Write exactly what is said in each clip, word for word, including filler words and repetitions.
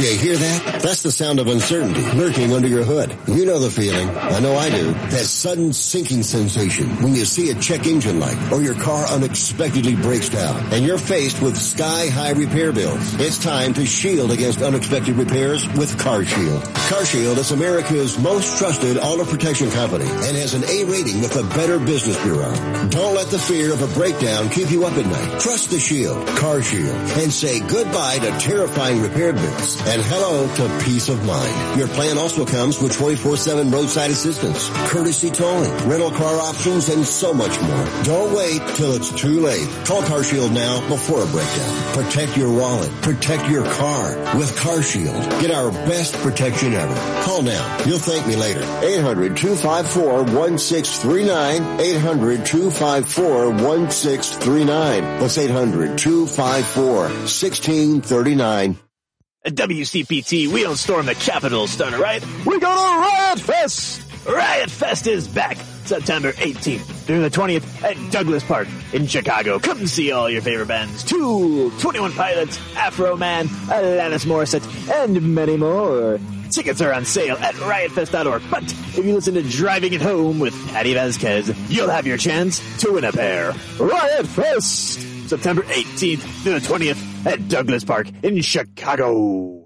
You hear that? That's the sound of uncertainty lurking under your hood. You know the feeling. I know I do. That sudden sinking sensation when you see a check engine light or your car unexpectedly breaks down and you're faced with sky-high repair bills. It's time to shield against unexpected repairs with CarShield. CarShield is America's most trusted auto protection company and has an A rating with the Better Business Bureau. Don't let the fear of a breakdown keep you up at night. Trust the Shield, CarShield, and say goodbye to terrifying repair bills and hello to peace of mind. Your plan also comes with twenty-four seven roadside assistance, courtesy towing, rental car options, and so much more. Don't wait till it's too late. Call CarShield now before a breakdown. Protect your wallet. Protect your car with CarShield. Get our best protection ever. Call now. You'll thank me later. eight hundred, two five four, one six three nine. eight hundred, two five four, one six three nine. That's eight hundred, two five four, one six three nine. At W C P T, we don't storm the Capitol, Stoner, right? We go to Riot Fest! Riot Fest is back September eighteenth through the twentieth at Douglas Park in Chicago. Come and see all your favorite bands. Tool, twenty-one Pilots, Afro Man, Alanis Morissette, and many more. Tickets are on sale at riot fest dot org. But if you listen to Driving It Home with Patty Vasquez, you'll have your chance to win a pair. Riot Fest! September eighteenth through the twentieth at Douglas Park in Chicago.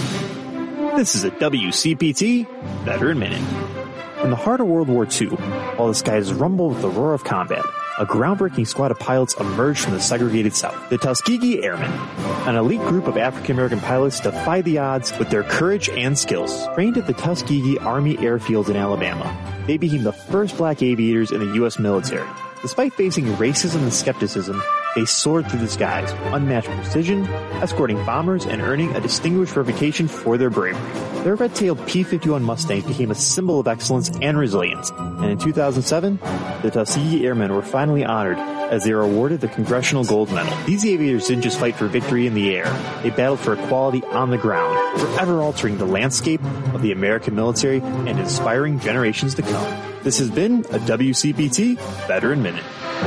This is a W C P T Veteran Minute. In the heart of World War Two, while the skies rumbled with the roar of combat, a groundbreaking squad of pilots emerged from the segregated South. The Tuskegee Airmen, an elite group of African-American pilots, defied the odds with their courage and skills. Trained at the Tuskegee Army Airfield in Alabama, they became the first black aviators in the U S military. Despite facing racism and skepticism, they soared through the skies with unmatched precision, escorting bombers and earning a distinguished reputation for their bravery. Their red-tailed P fifty-one Mustangs became a symbol of excellence and resilience, and in two thousand seven, the Tuskegee Airmen were finally honored as they were awarded the Congressional Gold Medal. These aviators didn't just fight for victory in the air, they battled for equality on the ground, forever altering the landscape of the American military and inspiring generations to come. This has been a W C P T Veteran Minute.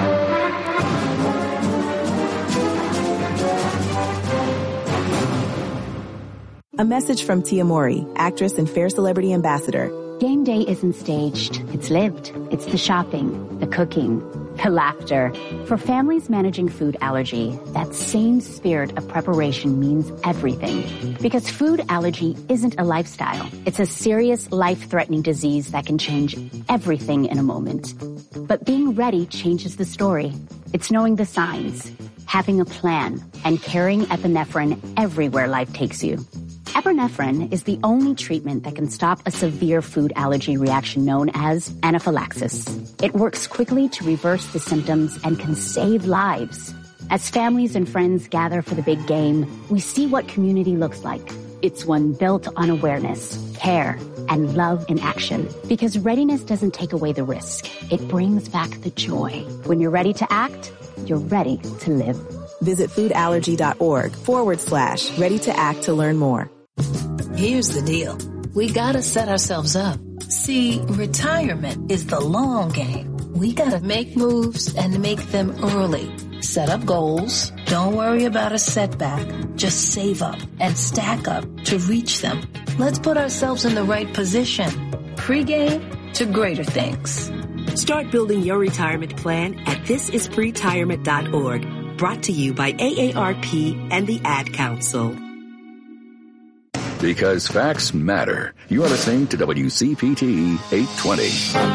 A message from Tia Mori, actress and Fair Celebrity Ambassador. Game day isn't staged. It's lived. It's the shopping, the cooking, the laughter. For families managing food allergy, that same spirit of preparation means everything. Because food allergy isn't a lifestyle. It's a serious, life-threatening disease that can change everything in a moment. But being ready changes the story. It's knowing the signs, having a plan, and carrying epinephrine everywhere life takes you. Epinephrine is the only treatment that can stop a severe food allergy reaction known as anaphylaxis. It works quickly to reverse the symptoms and can save lives. As families and friends gather for the big game, we see what community looks like. It's one built on awareness, care, and love in action. Because readiness doesn't take away the risk. It brings back the joy. When you're ready to act, you're ready to live. Visit foodallergy.org forward slash ready to act to learn more. Here's the deal. We gotta set ourselves up. See, retirement is the long game. We gotta make moves and make them early. Set up goals. Don't worry about a setback. Just save up and stack up to reach them. Let's put ourselves in the right position. Pre-game to greater things. Start building your retirement plan at this is pretirement dot org. Brought to you by A A R P and the Ad Council. Because facts matter. You are listening to W C P T eight twenty.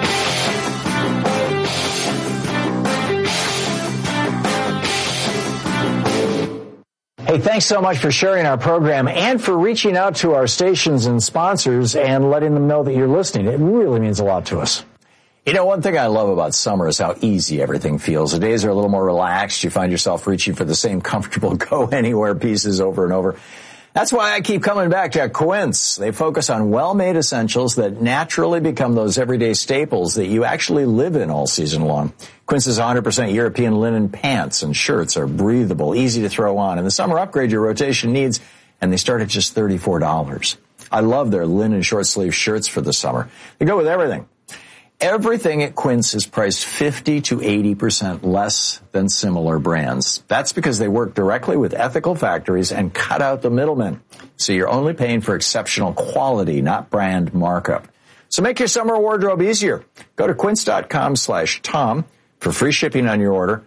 Hey, thanks so much for sharing our program and for reaching out to our stations and sponsors and letting them know that you're listening. It really means a lot to us. You know, one thing I love about summer is how easy everything feels. The days are a little more relaxed. You find yourself reaching for the same comfortable go-anywhere pieces over and over. That's why I keep coming back to Quince. They focus on well-made essentials that naturally become those everyday staples that you actually live in all season long. Quince's one hundred percent European linen pants and shirts are breathable, easy to throw on. In the summer, upgrade your rotation needs, and they start at just thirty-four dollars. I love their linen short-sleeve shirts for the summer. They go with everything. everything at Quince is priced fifty to eighty percent less than similar brands. That's because they work directly with ethical factories and cut out the middlemen. So you're only paying for exceptional quality, not brand markup. So make your summer wardrobe easier. Go to quince.com slash Tom for free shipping on your order.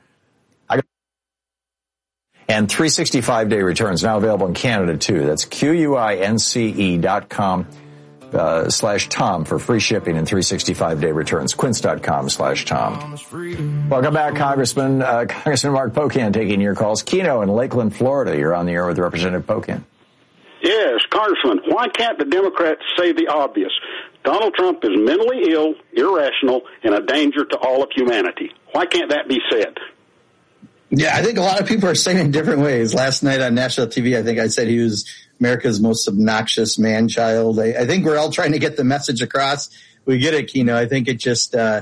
And three hundred sixty-five day returns now available in Canada too. That's Q-U-I-N-C-E dot com uh, slash Tom for free shipping and three hundred sixty-five day returns. Quince.com slash Tom. Welcome back, Congressman. Uh, Congressman Mark Pocan taking your calls. Keno in Lakeland, Florida. You're on the air with Representative Pocan. Yes, Congressman, why can't the Democrats say the obvious? Donald Trump is mentally ill, irrational, and a danger to all of humanity. Why can't that be said? Yeah, I think a lot of people are saying it in different ways. Last night on national T V, I think I said he was America's most obnoxious man-child. I, I think we're all trying to get the message across. We get it, Keno. I think it just, uh,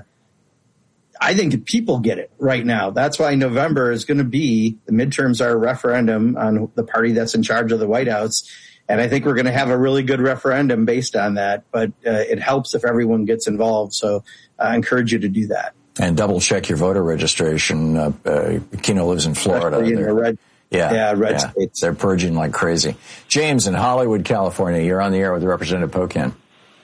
I think people get it right now. That's why November is going to be, the midterms are a referendum on the party that's in charge of the White House. And I think we're going to have a really good referendum based on that. But uh, it helps if everyone gets involved. So I encourage you to do that. And double check your voter registration. Uh, uh, Keno lives in Florida. In the red, yeah, yeah, red yeah. states. They're purging like crazy. James in Hollywood, California. You're on the air with Representative Pocan.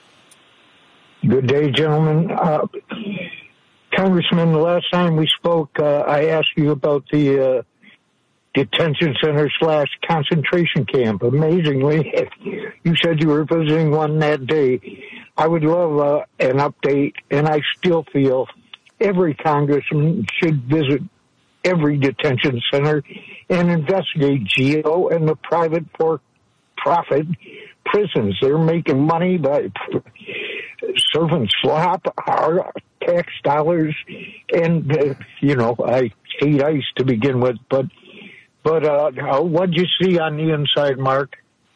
Good day, gentlemen. Uh, Congressman, the last time we spoke, uh, I asked you about the uh, detention center slash concentration camp. Amazingly, you said you were visiting one that day. I would love uh, an update, and I still feel every congressman should visit every detention center and investigate G A O and the private for-profit prisons. They're making money by serving slop, our tax dollars, and, uh, you know, I hate ICE to begin with, but, but uh, what'd you see on the inside, Mark?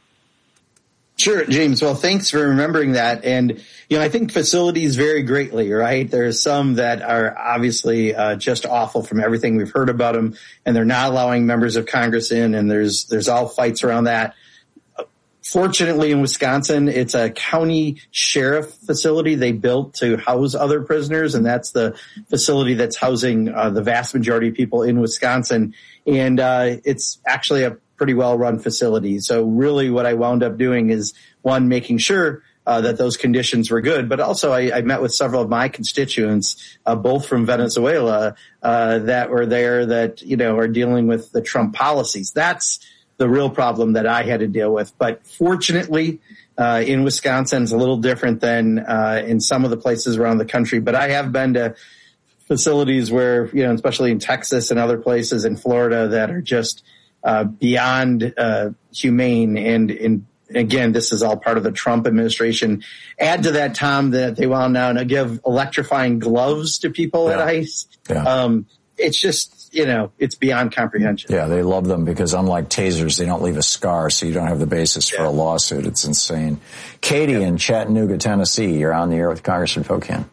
Sure, James. Well, thanks for remembering that. And, you know, I think facilities vary greatly, right? There's some that are obviously uh, just awful from everything we've heard about them, and they're not allowing members of Congress in, and there's there's all fights around that. Fortunately, in Wisconsin, it's a county sheriff facility they built to house other prisoners, and that's the facility that's housing uh, the vast majority of people in Wisconsin. And uh, it's actually a pretty well-run facility. So really what I wound up doing is, one, making sure uh, that those conditions were good, but also I, I met with several of my constituents, uh, both from Venezuela, uh, that were there that, you know, are dealing with the Trump policies. That's the real problem that I had to deal with. But fortunately, uh, in Wisconsin, it's a little different than uh, in some of the places around the country. But I have been to facilities where, you know, especially in Texas and other places in Florida that are just uh, beyond uh, humane. And, and again, this is all part of the Trump administration. Add to that, Tom, that they will now give electrifying gloves to people yeah. at ICE. Yeah. Um, it's just, you know, it's beyond comprehension. Yeah, they love them because unlike tasers, they don't leave a scar, so you don't have the basis yeah. for a lawsuit. It's insane. Katie yeah. in Chattanooga, Tennessee, you're on the air with Congressman Pocan.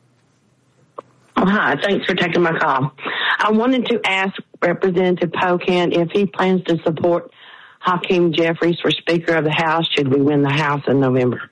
Oh, hi. Thanks for taking my call. I wanted to ask Representative Pocan if he plans to support Hakeem Jeffries for Speaker of the House should we win the House in November.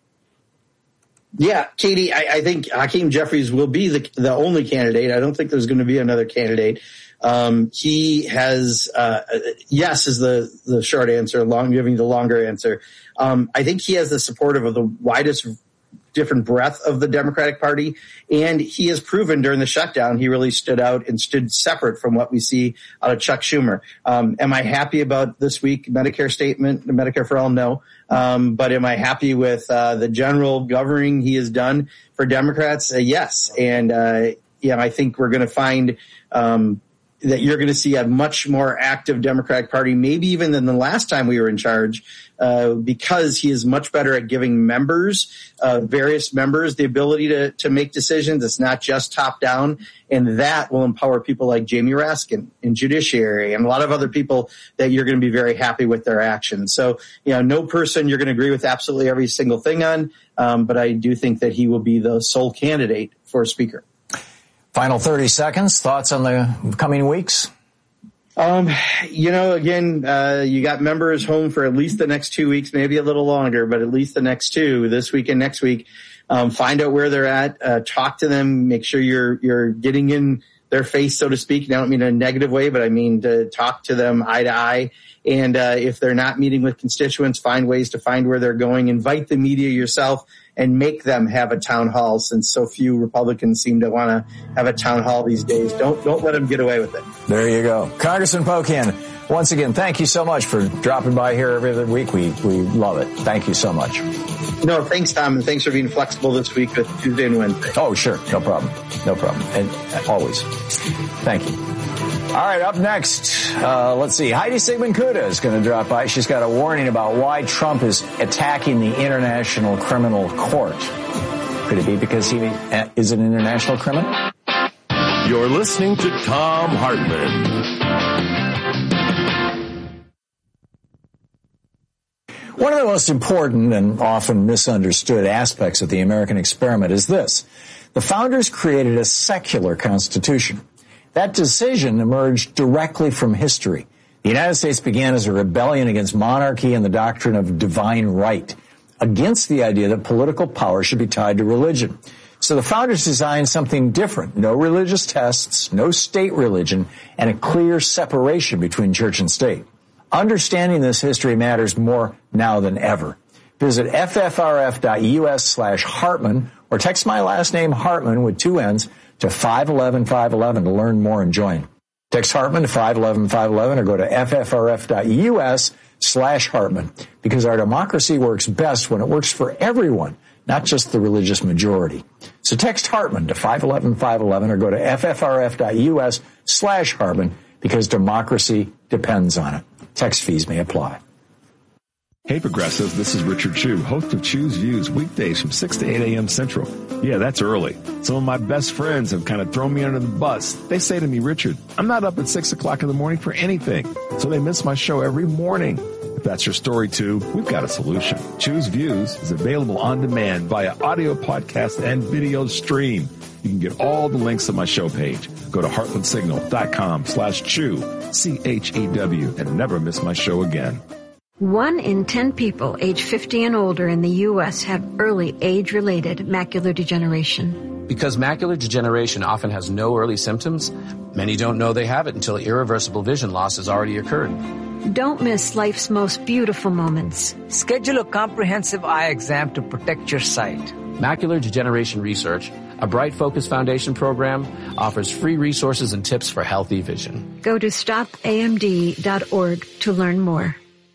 Yeah, Katie, I, I think Hakeem Jeffries will be the, the only candidate. I don't think there's going to be another candidate. Um, he has, uh, yes is the, the short answer, long, giving the longer answer. Um, I think he has the support of the widest different breadth of the Democratic Party, and he has proven during the shutdown he really stood out and stood separate from what we see out of Chuck Schumer. Um, am I happy about this week Medicare statement, Medicare for All? No. Um, but am I happy with uh, the general governing he has done for Democrats? Uh, yes. And uh, yeah, I think we're going to find um, that you're going to see a much more active Democratic Party, maybe even than the last time we were in charge, uh, because he is much better at giving members, uh, various members, the ability to, to make decisions. It's not just top down. And that will empower people like Jamie Raskin in judiciary and a lot of other people that you're going to be very happy with their actions. So, you know, no person you're going to agree with absolutely every single thing on. Um, but I do think that he will be the sole candidate for Speaker. Final thirty seconds. Thoughts on the coming weeks? Um, you know, again, uh, you got members home for at least the next two weeks, maybe a little longer, but at least the next two, this week and next week. Um, find out where they're at, uh, talk to them, make sure you're, you're getting in their face, so to speak. And I don't mean in a negative way, but I mean to talk to them eye to eye. And, uh, if they're not meeting with constituents, find ways to find where they're going, invite the media yourself and make them have a town hall, since so few Republicans seem to want to have a town hall these days. Don't, don't let them get away with it. There you go. Congressman Pocan, once again, thank you so much for dropping by here every other week. We, we love it. Thank you so much. No, thanks, Tom, and thanks for being flexible this week with Tuesday and Wednesday. Oh, sure. No problem. No problem. And uh, always. Thank you. All right, up next, uh, let's see. Heidi Sigmund Kuda is going to drop by. She's got a warning about why Trump is attacking the International Criminal Court. Could it be because he is an international criminal? You're listening to Thom Hartmann. One of the most important and often misunderstood aspects of the American experiment is this. The founders created a secular constitution. That decision emerged directly from history. The United States began as a rebellion against monarchy and the doctrine of divine right, against the idea that political power should be tied to religion. So the founders designed something different. No religious tests, no state religion, and a clear separation between church and state. Understanding this history matters more now than ever. Visit ffrf.us slash Hartman or text my last name Hartman with two N's to five one one five one one to learn more and join. Text Hartman to five one one five one one or go to ffrf.us slash Hartman, because our democracy works best when it works for everyone, not just the religious majority. So text Hartman to five one one five one one or go to ffrf.us slash Hartman, because democracy depends on it. Text fees may apply. Hey, Progressive, this is Richard Chu, host of Chu's Views, weekdays from six to eight a.m. Central. Yeah, that's early. Some of my best friends have kind of thrown me under the bus. They say to me, Richard, I'm not up at six o'clock in the morning for anything, so they miss my show every morning. If that's your story, too, we've got a solution. Chu's Views is available on demand via audio podcast and video stream. You can get all the links at my show page. Go to heartlandsignal.com slash chew, C H E W, and never miss my show again. One in ten people age fifty and older in the U S have early age-related macular degeneration. Because macular degeneration often has no early symptoms, many don't know they have it until irreversible vision loss has already occurred. Don't miss life's most beautiful moments. Schedule a comprehensive eye exam to protect your sight. Macular Degeneration Research, a Bright Focus Foundation program, offers free resources and tips for healthy vision. Go to stop A M D dot org to learn more.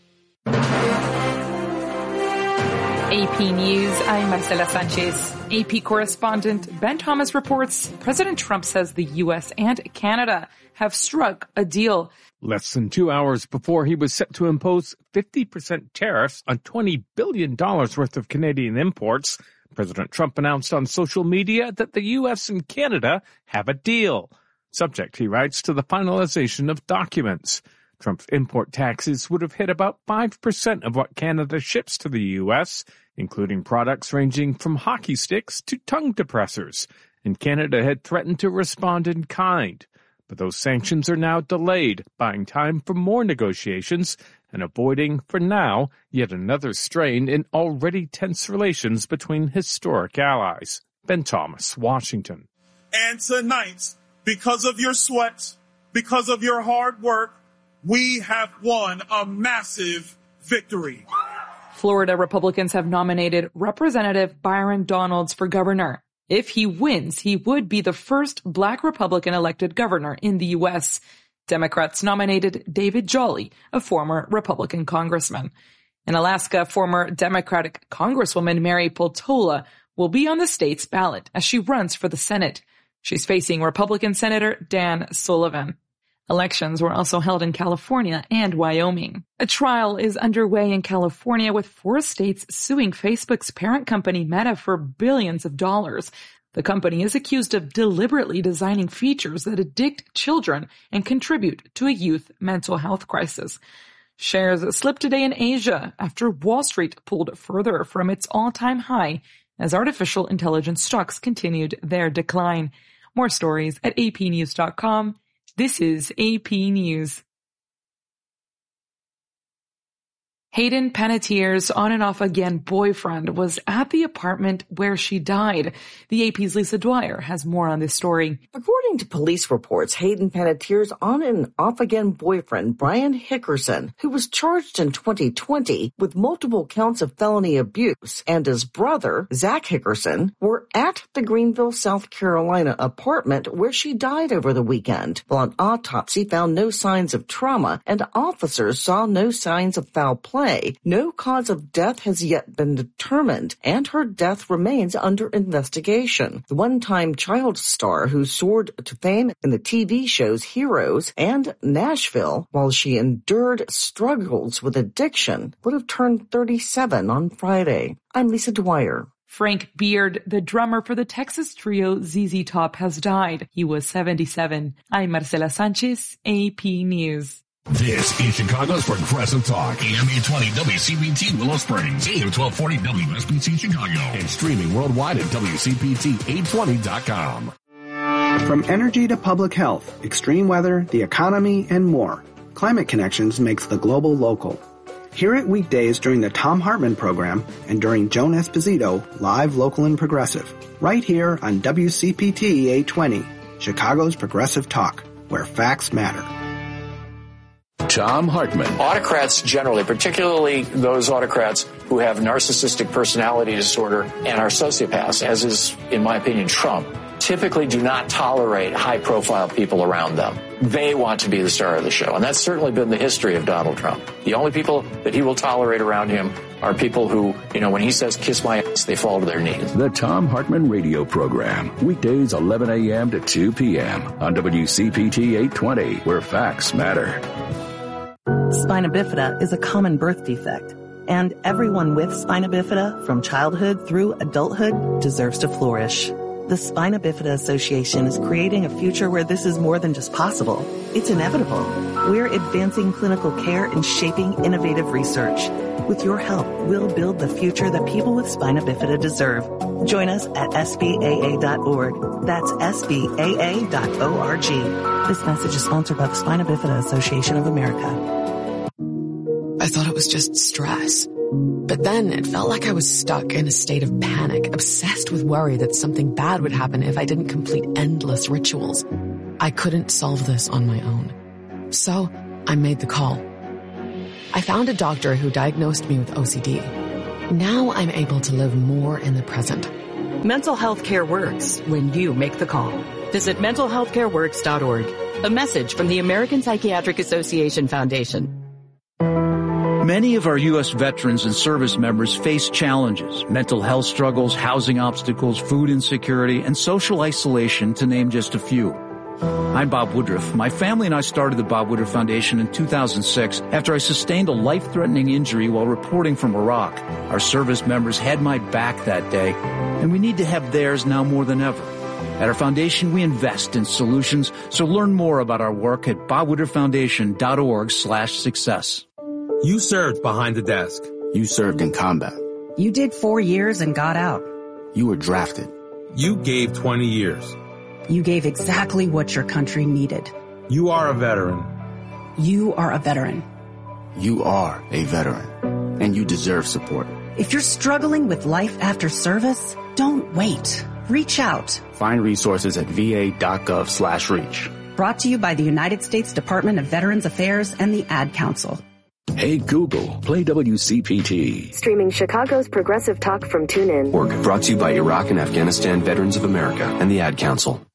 A P News, I'm Marcela Sanchez. A P correspondent Ben Thomas reports President Trump says the U S and Canada have struck a deal. Less than two hours before he was set to impose fifty percent tariffs on twenty billion dollars worth of Canadian imports, President Trump announced on social media that the U S and Canada have a deal, subject, he writes, to the finalization of documents. Trump's import taxes would have hit about five percent of what Canada ships to the U S, including products ranging from hockey sticks to tongue depressors, and Canada had threatened to respond in kind. But those sanctions are now delayed, buying time for more negotiations and avoiding, for now, yet another strain in already tense relations between historic allies. Ben Thomas, Washington. And tonight, because of your sweat, because of your hard work, we have won a massive victory. Florida Republicans have nominated Representative Byron Donalds for governor. If he wins, he would be the first black Republican elected governor in the U S. Democrats nominated David Jolly, a former Republican congressman. In Alaska, former Democratic Congresswoman Mary Peltola will be on the state's ballot as she runs for the Senate. She's facing Republican Senator Dan Sullivan. Elections were also held in California and Wyoming. A trial is underway in California with four states suing Facebook's parent company Meta for billions of dollars. The company is accused of deliberately designing features that addict children and contribute to a youth mental health crisis. Shares slipped today in Asia after Wall Street pulled further from its all-time high as artificial intelligence stocks continued their decline. More stories at A P news dot com. This is A P News. Hayden Panettiere's on and off again boyfriend was at the apartment where she died. The A P's Lisa Dwyer has more on this story. According to police reports, Hayden Panettiere's on and off again boyfriend, Brian Hickerson, who was charged in twenty twenty with multiple counts of felony abuse, and his brother, Zach Hickerson, were at the Greenville, South Carolina apartment where she died over the weekend. While an autopsy found no signs of trauma and officers saw no signs of foul play, no cause of death has yet been determined, and her death remains under investigation. The one-time child star who soared to fame in the T V shows Heroes and Nashville, while she endured struggles with addiction, would have turned thirty-seven on Friday. I'm Lisa Dwyer. Frank Beard, the drummer for the Texas trio Z Z Top, has died. He was seventy-seven. I'm Marcela Sanchez, A P News. This is Chicago's Progressive Talk. A M eight twenty W C P T Willow Springs. A M twelve forty W S B C Chicago. And streaming worldwide at W C P T eight twenty dot com. From energy to public health, extreme weather, the economy, and more, Climate Connections makes the global local. Hear it weekdays during the Tom Hartman program and during Joan Esposito, live, local, and progressive. Right here on W C P T eight twenty, Chicago's Progressive Talk, where facts matter. Tom Hartman. Autocrats generally, particularly those autocrats who have narcissistic personality disorder and are sociopaths, as is, in my opinion, Trump, typically do not tolerate high-profile people around them. They want to be the star of the show, and that's certainly been the history of Donald Trump. The only people that he will tolerate around him are people who, you know, when he says, kiss my ass, they fall to their knees. The Tom Hartman Radio Program, weekdays eleven a.m. to two p.m. on W C P T eight twenty, where facts matter. Spina bifida is a common birth defect, and everyone with spina bifida from childhood through adulthood deserves to flourish. The Spina Bifida Association is creating a future where this is more than just possible. It's inevitable. We're advancing clinical care and shaping innovative research. With your help, we'll build the future that people with spina bifida deserve. Join us at S B A A dot org. That's S B A A dot org. This message is sponsored by the Spina Bifida Association of America. I thought it was just stress. But then it felt like I was stuck in a state of panic, obsessed with worry that something bad would happen if I didn't complete endless rituals. I couldn't solve this on my own. So I made the call. I found a doctor who diagnosed me with O C D. Now I'm able to live more in the present. Mental health care works when you make the call. Visit mental health care works dot org. A message from the American Psychiatric Association Foundation. Many of our U S veterans and service members face challenges, mental health struggles, housing obstacles, food insecurity, and social isolation, to name just a few. I'm Bob Woodruff. My family and I started the Bob Woodruff Foundation in two thousand six after I sustained a life-threatening injury while reporting from Iraq. Our service members had my back that day, and we need to have theirs now more than ever. At our foundation, we invest in solutions, so learn more about our work at bob woodruff foundation dot org slash success. You served behind the desk. You served in combat. You did four years and got out. You were drafted. You gave twenty years. You gave exactly what your country needed. You are a veteran. You are a veteran. You are a veteran, and you deserve support. If you're struggling with life after service, don't wait. Reach out. Find resources at v a dot gov slash reach. Brought to you by the United States Department of Veterans Affairs and the Ad Council. Hey Google, play W C P T. Streaming Chicago's Progressive Talk from TuneIn. Brought to you by Iraq and Afghanistan Veterans of America and the Ad Council.